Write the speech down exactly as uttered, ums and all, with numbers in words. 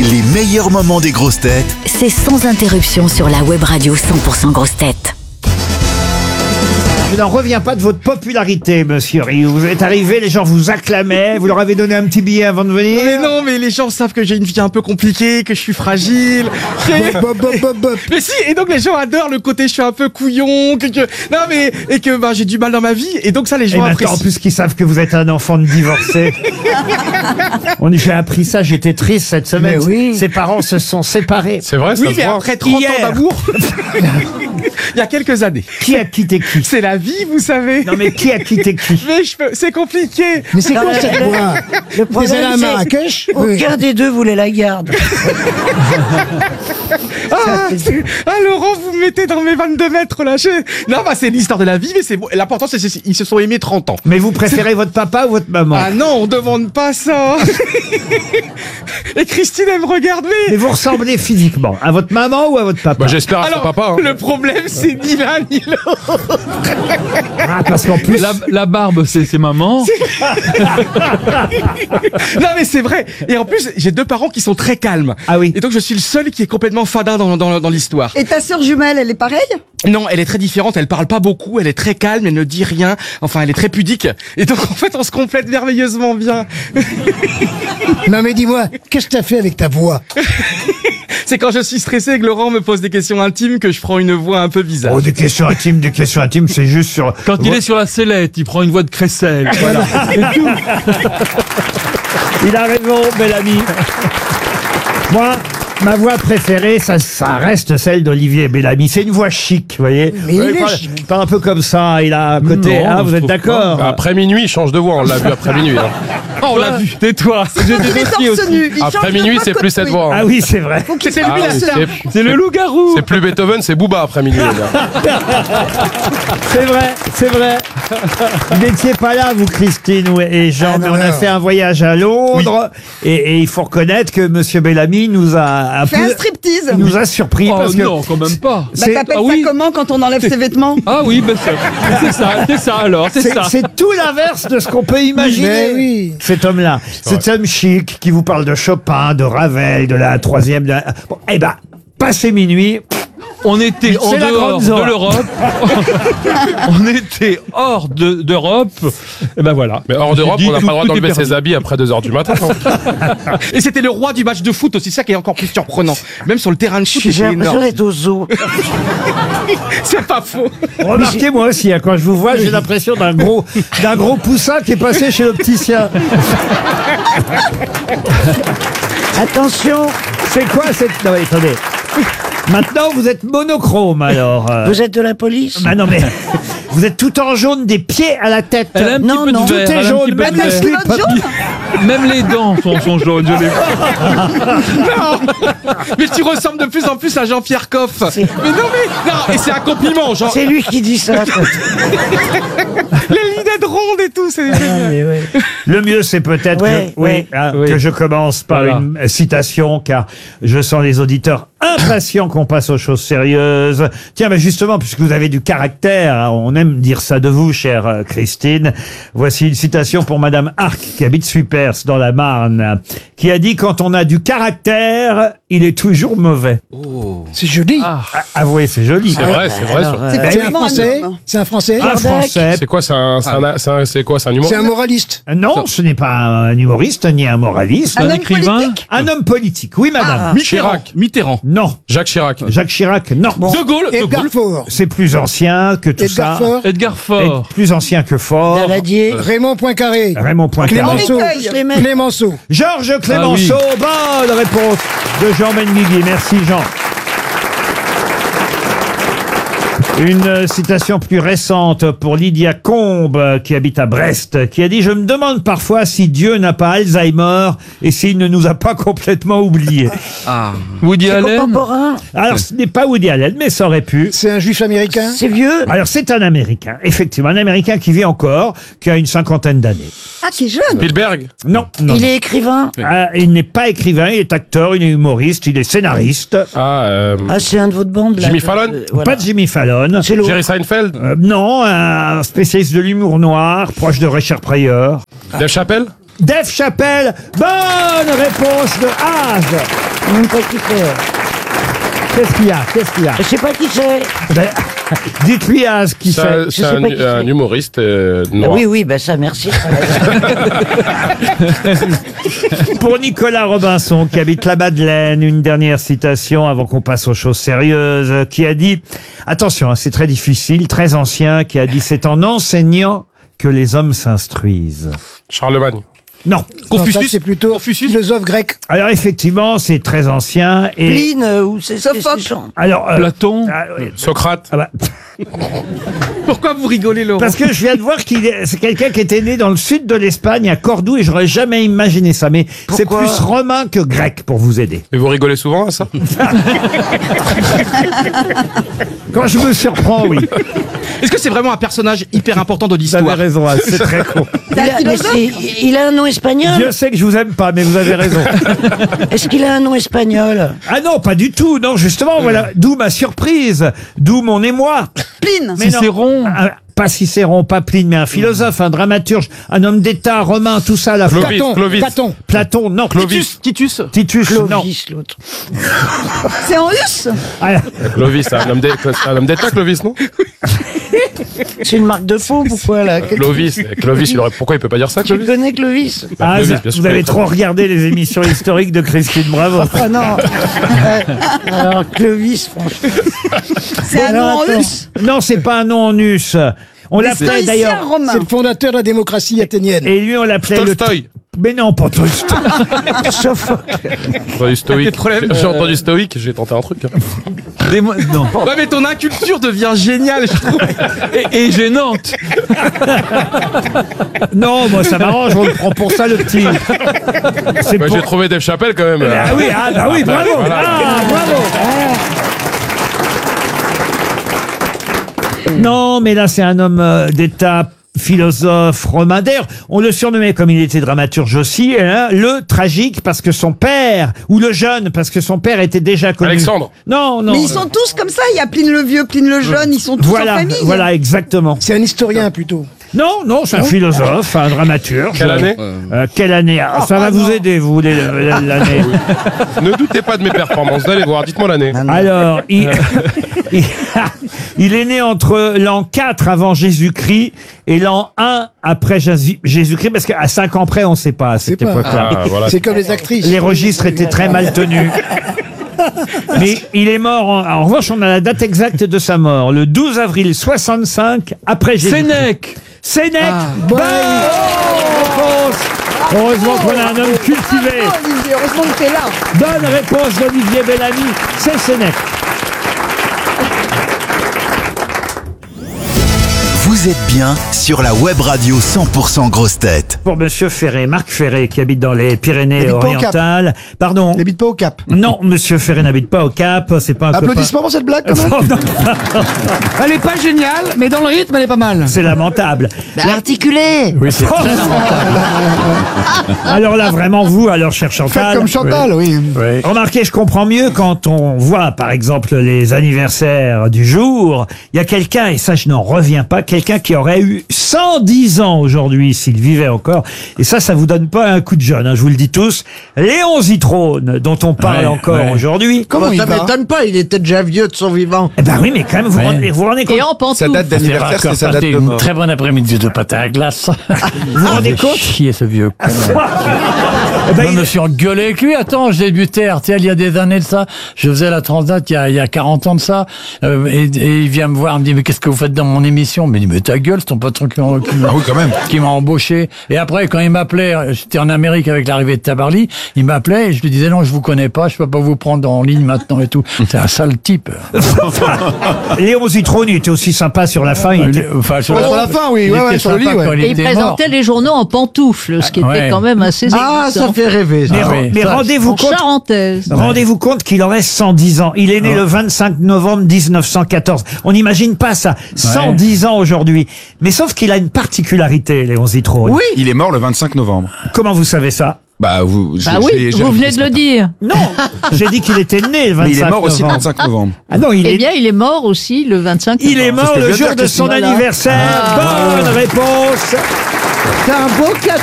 Les meilleurs moments des grosses têtes. C'est sans interruption sur la web radio cent pour cent grosses têtes. Je n'en reviens pas de votre popularité, monsieur Rioux. Vous êtes arrivé, les gens vous acclamaient, vous leur avez donné un petit billet avant de venir. Mais non, mais les gens savent que j'ai une vie un peu compliquée, que je suis fragile. Que... Bop, bop, bop, bop. Mais si, et donc les gens adorent le côté je suis un peu couillon, que, que... non mais et que bah, j'ai du mal dans ma vie, et donc ça les gens Et maintenant, apprécient. en plus qu'ils savent que vous êtes un enfant de divorcé. On J'ai appris ça, j'étais triste cette semaine. Mais oui. Ses parents se sont séparés. C'est vrai, ça Oui, se mais voit. après trente Hier. ans d'amour, il y a quelques années. Qui a quitté qui? C'est la vie, vous savez. Non mais qui a quitté qui? Mais je peux... c'est compliqué. Mais c'est quoi cette voix? Le problème, allés à Marrakech? aucun des deux voulait la garde. Ah, c'est- ah, Laurent, vous me mettez dans mes vingt-deux mètres là. Je... Non, bah c'est l'histoire de la vie, mais c'est bon. L'important, c'est qu'ils se sont aimés trente ans. Mais vous préférez votre papa ou votre maman? Ah non, on demande pas ça. Et Christine, elle me regarde, mais... Mais vous ressemblez physiquement à votre maman ou à votre papa? Bah, j'espère à son Alors, papa. hein. le problème, c'est ni l'un ni l'autre. Ah, parce qu'en plus... La, la barbe, c'est c'est maman. Non, mais c'est vrai. Et en plus, j'ai deux parents qui sont très calmes. Ah oui. Et donc, je suis le seul qui est complètement fadin dans, dans, dans l'histoire. Et ta sœur jumelle, elle est pareille? Non, elle est très différente. Elle parle pas beaucoup. Elle est très calme. Elle ne dit rien. Enfin, elle est très pudique. Et donc, en fait, on se complète merveilleusement bien. Non mais dis-moi, qu'est-ce que t'as fait avec ta voix? C'est quand je suis stressé et que Laurent me pose des questions intimes que je prends une voix un peu bizarre. Oh, des questions intimes, des questions intimes, c'est juste sur... Quand il est sur la sellette, il prend une voix de crécelle. Voilà. C'est tout. Il a raison, bel ami. Moi, ma voix préférée, ça, ça reste celle d'Olivier Bellamy. C'est une voix chic, vous voyez. Mais il Ouais, est pas, chic. pas un peu comme ça, il a un côté... Non, ah, je vous êtes trouve d'accord? Bah, après minuit, il change de voix. On l'a vu après minuit. hein. Oh, on l'a vu. Tais-toi. J'ai des Il est dossiers torse aussi. nu. Il Après change de minuit, voix c'est de plus cette côté. voix. hein. Ah oui, c'est vrai. C'était Ah lui la oui, star. c'est- C'est le loup-garou. C'est plus Beethoven, c'est Booba après minuit. les gars. C'est vrai, c'est vrai. Vous n'étiez pas là, vous, Christine ou- et Jean, Ah, mais non, on a non. fait un voyage à Londres. Et, et il faut reconnaître que Monsieur Bellamy nous a un Fais peu... un striptease. Il nous a surpris Oh parce que... non, quand même pas. Bah c'est- t'appelles ah oui. ça comment quand on enlève ses vêtements? Ah oui, ben c'est c'est ça, c'est ça alors, c'est C'est ça. c'est tout l'inverse de ce qu'on peut imaginer. Mais oui. Cet homme-là, cet homme chic qui vous parle de Chopin, de Ravel, de la troisième. De la... Bon, eh ben, passé minuit, On était en C'est la dehors grande de zone. l'Europe. On était hors de- d'Europe. Et ben voilà. Mais hors d'Europe, J'ai dit on n'a tout- pas le droit tout est d'enlever perdu. ses habits après deux heures du matin. hein. Et c'était le roi du match de foot aussi, ça qui est encore plus surprenant. Même sur le terrain de foot, J'ai c'était l'impression énorme. d'être au zoo. C'est pas faux. remarquez moi aussi, hein, quand je vous vois, j'ai l'impression d'un gros, d'un gros poussin qui est passé chez l'opticien. Attention, C'est quoi cette... Non, mais attendez. Maintenant, vous êtes monochrome, alors. euh. vous êtes de la police? Ah non, mais... Vous êtes tout en jaune des pieds à la tête. Elle a un petit Non, peu non. de Tout vert. est elle a un jaune, petit peu même de le vert. slip. Même les dents sont, sont jaunes. Je les... Mais tu ressembles de plus en plus à Jean-Pierre Coff. Mais non, mais non, et c'est un compliment, genre C'est lui qui dit ça. les lunettes rondes et tout. C'est Le mieux, c'est peut-être Ouais, que, oui, ouais. hein, Oui. que je commence par Voilà. une euh, citation, car je sens les auditeurs impatients qu'on passe aux choses sérieuses. Tiens, mais justement, puisque vous avez du caractère, hein, on aime dire ça de vous, chère euh, Christine. Voici une citation pour Madame Arc, qui habite Suipers, dans la Marne, qui a dit « Quand on a du caractère, il est toujours mauvais. C'est joli. Ah. » Avouez, c'est joli. C'est vrai, c'est vrai. Alors, sur- euh, C'est Ben c'est oui. un français. C'est un français. Un Français. C'est quoi, c'est un, c'est un, c'est un- c'est quoi, c'est un humour? C'est un moraliste. Non, ce n'est pas un humoriste, ni un moraliste. Un Un homme écrivain. politique. Un homme politique, oui, madame. Mitterrand. Chirac. Mitterrand. Non. Jacques Chirac. Jacques Chirac, non. De Gaulle. De Edgar Gaulle. Faure. C'est plus ancien que tout Edgar ça. Faure. Edgar Et Faure. plus ancien que Fort. Daladier. Raymond Poincaré. Raymond Poincaré. Clémenceau. Je les mets. Clémenceau. Georges Clémenceau. Bonne réponse de Jean Benguigui. Merci Jean. Une citation plus récente pour Lydia Combe, qui habite à Brest, qui a dit « Je me demande parfois si Dieu n'a pas Alzheimer et s'il ne nous a pas complètement oubliés. Ah. Woody Allen. Contemporain. » Alors, ce n'est pas Woody Allen, mais ça aurait pu. C'est un juif américain. C'est vieux. Alors, c'est un Américain, effectivement, un Américain qui vit encore, qui a une cinquantaine d'années. Ah, qui est jeune. Spielberg. Non, non. Il est écrivain. Ah, il n'est pas écrivain, il est acteur, il est humoriste, il est scénariste. Ah, euh, Ah, c'est un de votre bande. Là, Jimmy de- Fallon. de- voilà. Pas de Jimmy Fallon. C'est l'autre. Jerry Seinfeld. Euh, non, un spécialiste de l'humour noir, proche de Richard Pryor. Dave Chappelle. Dave Chappelle, bonne réponse de Az. Même pas qui c'est. Qu'est-ce qu'il y a Qu'est-ce qu'il y a Je sais pas qui c'est. Ben, dites-lui à ce qu'il C'est fait. un, Je c'est sais un, pas qui un c'est. humoriste euh, Ah noir. oui, oui, ben ça, merci. Pour Nicolas Robinson, qui habite la Madeleine, une dernière citation avant qu'on passe aux choses sérieuses, qui a dit, attention, hein, c'est très difficile, très ancien, qui a dit, c'est en enseignant que les hommes s'instruisent. Charlemagne. Non. Non, ça, Confucius. c'est plutôt Confucius. philosophe grec. Alors effectivement, c'est très ancien et Pline, euh, ou c'est c'est- Sophocle. c'est son- alors euh, Platon. ah, oui. Socrate. Ah bah, Pourquoi vous rigolez, Laurent? parce que je viens de voir qu'il est, c'est quelqu'un qui était né dans le sud de l'Espagne, à Cordoue, et j'aurais jamais imaginé ça. Mais c'est Pourquoi plus romain que grec pour vous aider. Et vous rigolez souvent à ça? Quand je me surprends, oui. Est-ce que c'est vraiment un personnage hyper important de Vous avez l'histoire? raison, Anne, c'est très con. Il a, mais c'est- il a un nom espagnol. Dieu sait que je vous aime pas, mais vous avez raison. Est-ce qu'il a un nom espagnol? Ah non, pas du tout. Non, justement, voilà. D'où ma surprise. D'où mon émoi. Pline. Mais non. Cicéron. Ah, pas Cicéron, pas Pline, mais un philosophe, un dramaturge, un homme d'État, romain, tout ça, la Clovis, Platon, Clovis. Platon. Platon, non. Titus. Titus. Titus, non. Clovis, l'autre. C'est en russe. Ah, Clovis, c'est un homme d'É- c'est un homme d'État, Clovis, non? C'est une marque de faux, pourquoi là? Clovis. Clovis, il aurait... pourquoi il peut pas dire ça, Tu Clovis? connais Clovis? Bah, ah, Clovis, ça- bien sûr vous que avez oui. trop regardé les émissions historiques de Christine Bravo. Ah non. Euh, Alors Clovis, franchement. C'est un nom Alors, en attends. russe. Non, c'est pas un nom en us. On l'appelait Stoïcien d'ailleurs. romain. C'est le fondateur de la démocratie athénienne. Et lui, on l'appelait le. Tolstoï. Mais non, pas Tolstoï. Sophocle. J'ai entendu stoïque. Des problèmes, J'ai euh, entendu stoïque, j'ai tenté un truc. hein. Des mo- non. Ouais, mais ton inculture devient géniale, je trouve. Et, et gênante. Non, moi, ça m'arrange, on le prend pour ça, le petit. C'est Bah, pour- J'ai trouvé Dave Chappelle quand même. Ah oui, ah, bah oui, bravo. Voilà. Ah, bravo. Non, mais là, c'est un homme euh, d'État, philosophe romain. D'ailleurs, on le surnommait, comme il était dramaturge aussi, hein, le tragique parce que son père, ou le jeune parce que son père était déjà connu. Alexandre. Non, non. Mais ils sont tous comme ça. Il y a Pline le vieux, Pline le jeune. Ils sont tous Voilà, en famille. voilà, exactement. C'est un historien plutôt. Non, non, c'est un philosophe, un dramaturge. Quelle année? Euh, Quelle année Ah, Ça va vous aider, vous voulez le- l'année. Ne doutez pas de mes performances, vous allez voir, dites-moi l'année. Alors, il, il, il est né entre l'an quatre avant Jésus-Christ et l'an un après Jésus- Jésus-Christ, parce qu'à cinq ans près, on ne sait pas à cette C'est pas. époque-là. Ah, voilà. C'est comme les actrices. Les registres étaient très mal tenus. Mais il est mort, en, en revanche, on a la date exacte de sa mort, le douze avril soixante-cinq après Jésus-Christ. Sénèque. Sénèque. bon. Bonne réponse. Heureusement qu'on a un homme cultivé. Oh, Olivier, heureusement que t'es là. Bonne réponse d'Olivier Bellamy, c'est Sénèque. Vous êtes bien sur la web radio cent pour cent grosses têtes. Pour Monsieur Ferré, Marc Ferré, qui habite dans les Il habite pas au Pyrénées-Orientales. Pardon. Il n'habite pas au Cap. Non, Monsieur Ferré n'habite pas au Cap, c'est pas un Applaudissements pour cette blague, quand même. copain. Elle est pas géniale, mais dans le rythme, elle est pas mal. C'est lamentable. Articulé. Oui, c'est Alors là, vraiment, vous, alors, cher Faites Chantal. comme Chantal, oui. Remarquez, je comprends mieux quand on voit, par exemple, les anniversaires du jour. Il y a quelqu'un, et ça, je n'en reviens pas, quelqu'un qui aurait eu cent dix ans aujourd'hui s'il vivait encore. Et ça, ça vous donne pas un coup de jeune, hein, je vous le dis tous. Léon Zitrone, dont on parle Ouais, encore ouais. aujourd'hui. Comment il Ça va m'étonne pas, il était déjà vieux de son vivant. Eh ben oui, mais quand même, vous Ouais. rendez, vous rendez compte, Et en pantoufle. Sa date d'anniversaire, c'est sa date de une mort. très bonne après-midi de pâte à glace. vous vous rendez compte Chier ce vieux con. Eh ben, Je il- me suis engueulé avec lui. Attends, j'ai débuté R T L il y a des années de ça. Je faisais la Transat il y a, il y a quarante ans de ça. Euh, et, et il vient me voir, il me dit, mais qu'est-ce que vous faites dans mon émission? Mais il dit, mais ta gueule, c'est ton patron qui m'a, qui m'a- Ah oui, quand même. qui m'a embauché. Et après, quand il m'appelait, j'étais en Amérique avec l'arrivée de Tabarly, il m'appelait et je lui disais, non, je vous connais pas, je peux pas vous prendre en ligne maintenant et tout. C'est un sale type. Léon Zitrone, il était aussi sympa sur la fin. Il était- Enfin, sur Ouais, sur la fin, oui, il ouais, était ouais, sur le sympa lit, ouais. quand il Et il était présentait mort. les journaux en pantoufles, ce qui était Ouais. quand même assez Ah, ça fait rêver. Mais, Ah oui, mais ça, rendez-vous en compte, charentaise. rendez-vous compte qu'il aurait cent dix ans. Il est né le vingt-cinq novembre mille neuf cent quatorze. On n'imagine pas ça. cent dix ans aujourd'hui. Mais sauf qu'il a une particularité, Léon Zitrone. Oui. Il est mort le vingt-cinq novembre. Comment vous savez ça? Bah, vous, Bah j'ai- oui, j'ai- j'ai vous venez réfléchi de le ce dire. Non, j'ai dit qu'il était né le vingt-cinq matin. Mais il est mort aussi le novembre. vingt-cinq novembre. Ah non, il Eh est, bien, il est mort aussi le vingt-cinq il est novembre. mort C'est ce que le je viens de jour dire, de son Christine. anniversaire. Bonne réponse. C'est un beau cadeau.